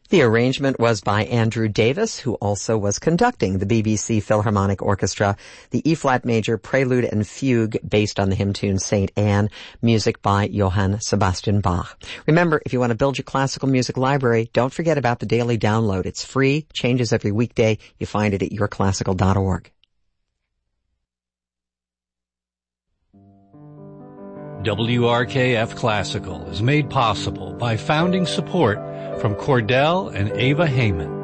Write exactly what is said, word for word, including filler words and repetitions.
The arrangement was by Andrew Davis, who also was conducting the B B C Philharmonic Orchestra. The E-flat major prelude and fugue based on the hymn tune Saint Anne, music by Johann Sebastian Bach. Remember, if you want to build your classical music library, don't forget about the daily download. It's free, changes every weekday. You find it at your classical dot org. W R K F Classical is made possible by founding support from Cordell and Ava Heyman.